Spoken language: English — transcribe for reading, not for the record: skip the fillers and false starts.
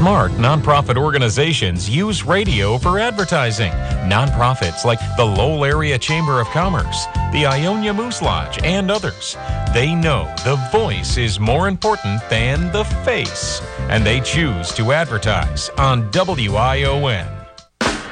Smart nonprofit organizations use radio for advertising. Nonprofits like the Lowell Area Chamber of Commerce, the Ionia Moose Lodge, and others. They know the voice is more important than the face, and they choose to advertise on WION.